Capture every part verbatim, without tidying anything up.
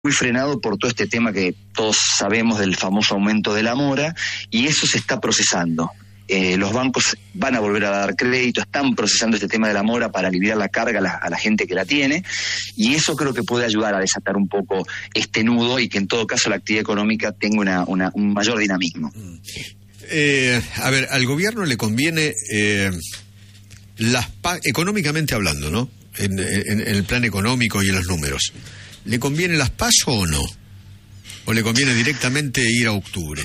muy frenado por todo este tema que todos sabemos del famoso aumento de la mora, y eso se está procesando. Eh, los bancos van a volver a dar crédito, están procesando este tema de la mora para aliviar la carga a la, a la gente que la tiene, y eso creo que puede ayudar a desatar un poco este nudo y que en todo caso la actividad económica tenga una, una, un mayor dinamismo. Eh, a ver, al gobierno le conviene, eh, las pa- económicamente hablando, ¿no? En, en, en el plan económico y en los números, ¿le conviene las PASO o no? ¿O le conviene directamente ir a octubre?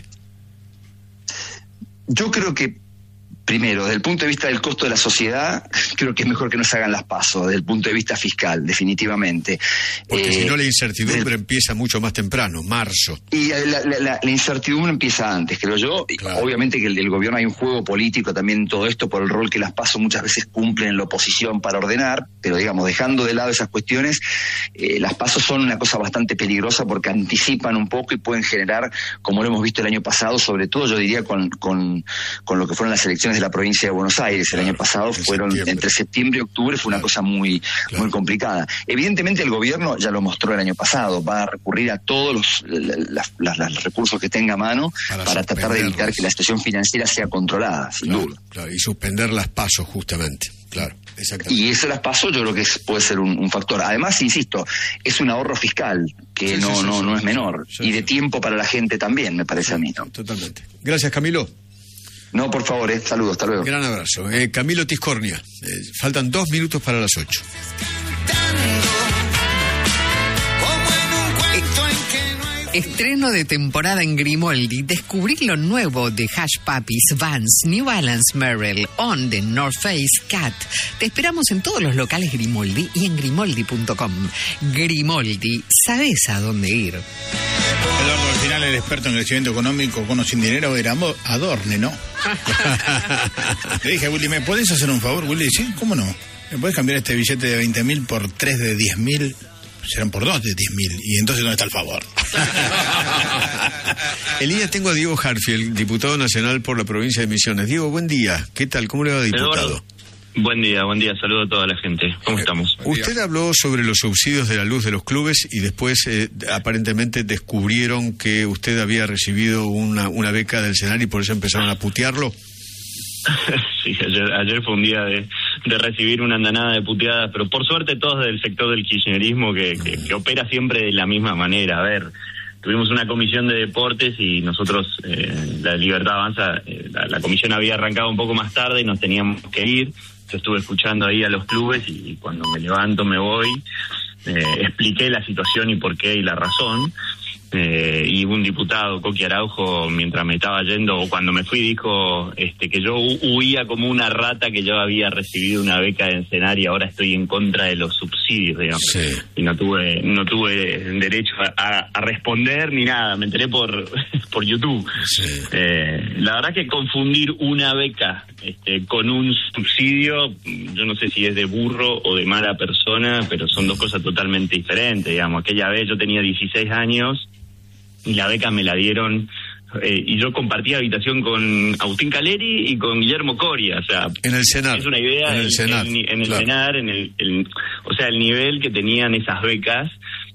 Yo creo que, primero, desde el punto de vista del costo de la sociedad, creo que es mejor que no se hagan las PASO, desde el punto de vista fiscal, definitivamente. Porque eh, si no, la incertidumbre del... empieza mucho más temprano, marzo. Y la, la, la, la incertidumbre empieza antes, creo yo. Claro. Obviamente que el del gobierno hay un juego político también en todo esto, por el rol que las PASO muchas veces cumplen en la oposición para ordenar, pero digamos, dejando de lado esas cuestiones, eh, las PASO son una cosa bastante peligrosa porque anticipan un poco y pueden generar, como lo hemos visto el año pasado, sobre todo yo diría con, con, con lo que fueron las elecciones de la provincia de Buenos Aires. El claro, año pasado fueron septiembre. Entre septiembre y octubre, fue una claro. cosa muy claro. muy complicada. Evidentemente el gobierno ya lo mostró el año pasado, va a recurrir a todos los, las, las, los recursos que tenga a mano para, para tratar de evitar que la situación financiera sea controlada, sin claro, duda. Claro, y suspender las PASO justamente, claro. Y eso las PASO yo creo que es, puede ser un, un factor. Además, insisto, es un ahorro fiscal que sí, no, sí, sí, no, sí, no sí, es menor. Sí, sí, y de tiempo para la gente también, me parece sí, a mí, ¿no? Totalmente. Gracias, Camilo. No, por favor, eh. saludos, hasta luego. Gran abrazo. Eh, Camilo Tiscornia. Eh, faltan dos minutos para las ocho. Estreno de temporada en Grimaldi. Descubrí lo nuevo de Hush Puppies, Vans, New Balance, Merrell, On, The North Face, Cat. Te esperamos en todos los locales Grimaldi y en grimaldi punto com. Grimaldi, ¿sabes a dónde ir? Eduardo, al final el experto en crecimiento económico con o sin dinero era Adorne, ¿no? Le dije a Willy, ¿me podés hacer un favor, Willy? Sí, ¿cómo no? ¿Me podés cambiar este billete de veinte mil por tres de diez mil? Serán por dos de diez mil. Y entonces, ¿dónde está el favor? En línea tengo a Diego Harfield, diputado nacional por la provincia de Misiones. Diego, buen día. ¿Qué tal? ¿Cómo le va, diputado? Eduardo, buen día, buen día. Saludo a toda la gente. ¿Cómo eh, estamos? Usted habló sobre los subsidios de la luz de los clubes y después eh, aparentemente descubrieron que usted había recibido una, una beca del Senar y por eso empezaron a putearlo. Sí, ayer, ayer fue un día de, de recibir una andanada de puteadas, pero por suerte todos del sector del kirchnerismo que, que, que opera siempre de la misma manera. A ver, tuvimos una comisión de deportes y nosotros, eh, la Libertad Avanza, eh, la, la comisión había arrancado un poco más tarde y nos teníamos que ir. Yo estuve escuchando ahí a los clubes y cuando me levanto me voy, eh, expliqué la situación y por qué y la razón. Eh, y un diputado, Coqui Araujo, mientras me estaba yendo, o cuando me fui, dijo este, que yo hu- huía como una rata, que yo había recibido una beca de Encenar y ahora estoy en contra de los subsidios, digamos. Sí. Y no tuve no tuve derecho a, a, a responder ni nada, me enteré por por YouTube. Sí. Eh, la verdad que confundir una beca este, con un subsidio, yo no sé si es de burro o de mala persona, pero son dos cosas totalmente diferentes, digamos. Aquella vez yo tenía dieciséis años y la beca me la dieron, eh, y yo compartí habitación con Agustín Caleri y con Guillermo Coria, o sea... En el Senar. Es una idea, en el Senar, en, en, en el claro. Senar, en el, el, o sea, el nivel que tenían esas becas,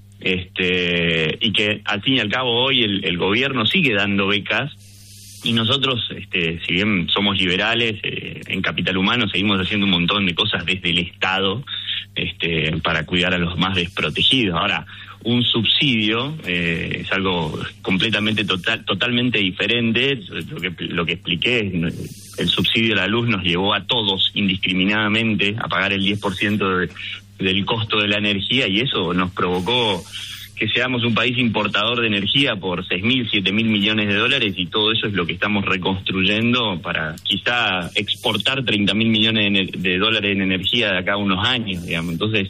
este y que al fin y al cabo hoy el, el gobierno sigue dando becas, y nosotros, este si bien somos liberales, eh, en Capital Humano seguimos haciendo un montón de cosas desde el Estado, este para cuidar a los más desprotegidos. Ahora, un subsidio eh, es algo completamente total, totalmente diferente. Lo que, lo que expliqué, el subsidio a la luz nos llevó a todos indiscriminadamente a pagar el diez por ciento de, del costo de la energía, y eso nos provocó que seamos un país importador de energía por seis mil, siete mil millones de dólares, y todo eso es lo que estamos reconstruyendo para quizá exportar treinta mil millones de, de dólares en energía de acá a unos años, digamos. Entonces,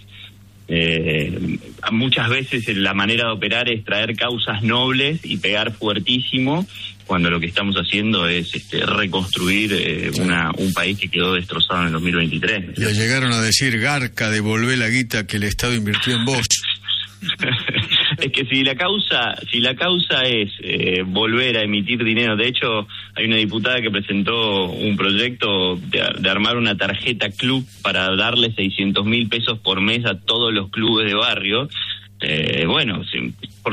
Eh, muchas veces la manera de operar es traer causas nobles y pegar fuertísimo, cuando lo que estamos haciendo es este, reconstruir eh, una, un país que quedó destrozado en el dos mil veintitrés. Le llegaron a decir: Garca, devolvé la guita que el Estado invirtió en vos. Es que si la causa si la causa es eh, volver a emitir dinero, de hecho hay una diputada que presentó un proyecto de, de armar una tarjeta club para darle seiscientos mil pesos por mes a todos los clubes de barrio. Eh, bueno, si,